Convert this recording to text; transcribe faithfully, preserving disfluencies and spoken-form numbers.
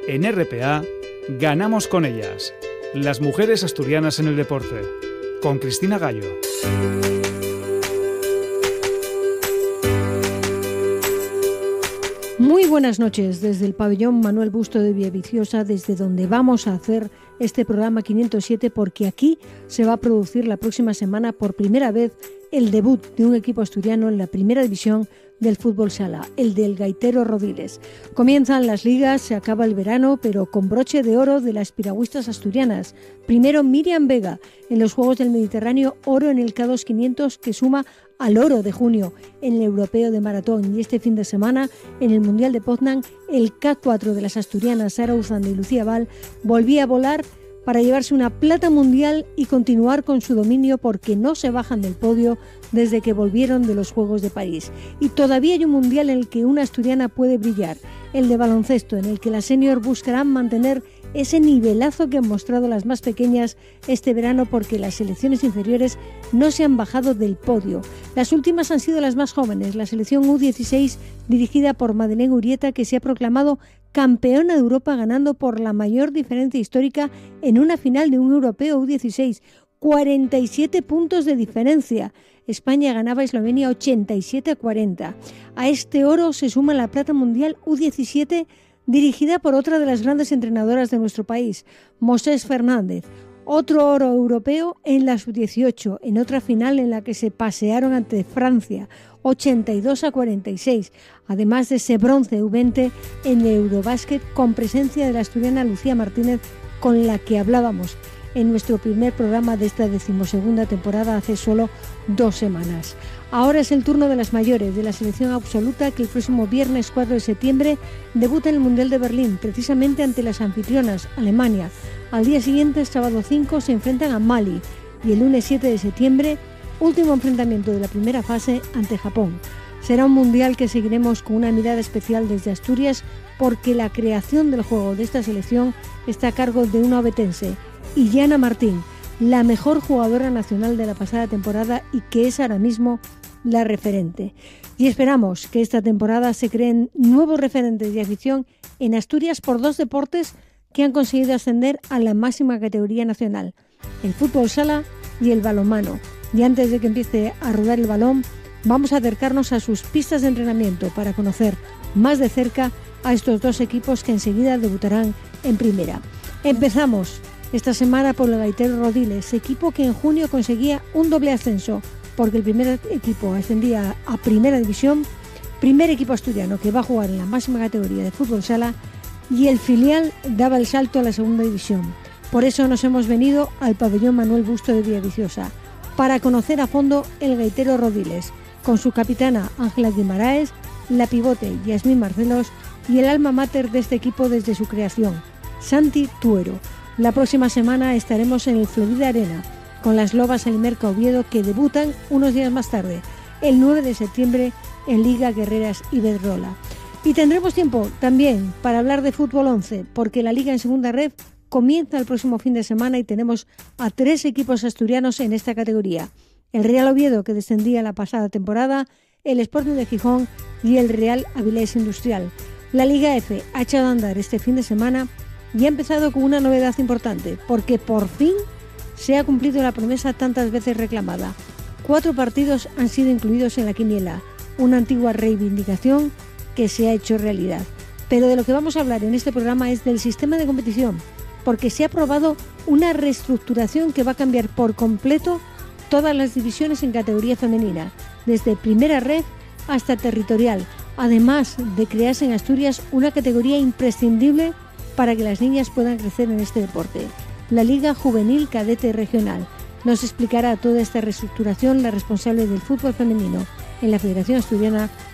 En R P A, ganamos con ellas. Las mujeres asturianas en el deporte. Con Cristina Gallo. Muy buenas noches desde el pabellón Manuel Busto de Villaviciosa, desde donde vamos a hacer este programa quinientos siete, porque aquí se va a producir la próxima semana por primera vez el debut de un equipo asturiano en la primera división del fútbol sala, el del Gaitero Rodiles. Comienzan las ligas, se acaba el verano, pero con broche de oro de las piragüistas asturianas. Primero Miriam Vega en los Juegos del Mediterráneo, oro en el K dos quinientos, que suma al oro de junio en el Europeo de Maratón, y este fin de semana en el Mundial de Poznan el K cuatro de las asturianas Sara Uzande y Lucía Val volvía a volar para llevarse una plata mundial y continuar con su dominio, porque no se bajan del podio desde que volvieron de los Juegos de París. Y todavía hay un mundial en el que una asturiana puede brillar, el de baloncesto, en el que las senior buscarán mantener ese nivelazo que han mostrado las más pequeñas este verano, porque las selecciones inferiores no se han bajado del podio. Las últimas han sido las más jóvenes, la selección U dieciséis dirigida por Madeleine Urieta, que se ha proclamado campeona de Europa ganando por la mayor diferencia histórica en una final de un europeo U dieciséis, cuarenta y siete puntos de diferencia. España ganaba a Eslovenia ochenta y siete a cuarenta. A este oro se suma la plata mundial U diecisiete dirigida por otra de las grandes entrenadoras de nuestro país, Mosés Fernández. Otro oro europeo en la sub dieciocho, en otra final en la que se pasearon ante Francia, ochenta y dos a cuarenta y seis, además de ese bronce U veinte en el Eurobásquet con presencia de la asturiana Lucía Martínez, con la que hablábamos en nuestro primer programa de esta decimosegunda temporada hace solo dos semanas. Ahora es el turno de las mayores, de la selección absoluta, que el próximo viernes cuatro de septiembre debuta en el Mundial de Berlín, precisamente ante las anfitrionas, Alemania. Al día siguiente, el sábado cinco, se enfrentan a Mali, y el lunes siete de septiembre, último enfrentamiento de la primera fase ante Japón. Será un mundial que seguiremos con una mirada especial desde Asturias, porque la creación del juego de esta selección está a cargo de una ovetense, Illana Martín, la mejor jugadora nacional de la pasada temporada y que es ahora mismo la referente. Y esperamos que esta temporada se creen nuevos referentes de afición en Asturias por dos deportes que han conseguido ascender a la máxima categoría nacional, el fútbol sala y el balonmano. Y antes de que empiece a rodar el balón, vamos a acercarnos a sus pistas de entrenamiento para conocer más de cerca a estos dos equipos que enseguida debutarán en primera. Empezamos esta semana por el Gaitero Rodiles, equipo que en junio conseguía un doble ascenso, porque el primer equipo ascendía a primera división, primer equipo asturiano que va a jugar en la máxima categoría de fútbol sala, y el filial daba el salto a la segunda división. Por eso nos hemos venido al pabellón Manuel Busto de Villaviciosa, para conocer a fondo el Gaitero Rodiles, con su capitana Ángela Guimaraes, la pivote Yasmín Marcelos y el alma mater de este equipo desde su creación, Santi Tuero. La próxima semana estaremos en el Florida Arena con las Lobas Alimerca Oviedo, que debutan unos días más tarde, el nueve de septiembre, en Liga Guerreras Iberdrola. Y tendremos tiempo también para hablar de fútbol once, porque la Liga en Segunda Ref comienza el próximo fin de semana y tenemos a tres equipos asturianos en esta categoría: el Real Oviedo, que descendía la pasada temporada, el Sporting de Gijón y el Real Avilés Industrial. La Liga F ha echado a andar este fin de semana y ha empezado con una novedad importante, porque por fin se ha cumplido la promesa tantas veces reclamada. Cuatro partidos han sido incluidos en la quiniela, una antigua reivindicación que se ha hecho realidad. Pero de lo que vamos a hablar en este programa es del sistema de competición, porque se ha aprobado una reestructuración que va a cambiar por completo todas las divisiones en categoría femenina, desde primera ref hasta territorial, además de crearse en Asturias una categoría imprescindible para que las niñas puedan crecer en este deporte, la Liga Juvenil Cadete Regional. Nos explicará toda esta reestructuración la responsable del fútbol femenino en la Federación Asturiana,